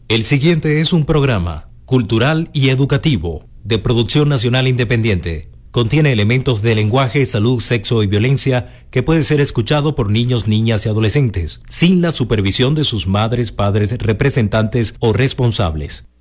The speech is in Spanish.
El siguiente es un programa cultural y educativo de producción nacional independiente. Contiene elementos de lenguaje, salud, sexo y violencia que puede ser escuchado por niños, niñas y adolescentes, sin la supervisión de sus madres, padres, representantes o responsables.